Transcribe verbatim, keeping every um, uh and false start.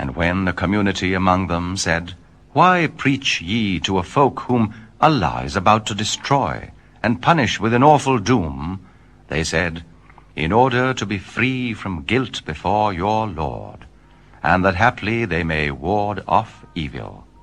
And when the community among them said, Why preach ye to a folk whom Allah is about to destroy and punish with an awful doom? They said, In order to be free from guilt before your Lord, and that haply they may ward off evil.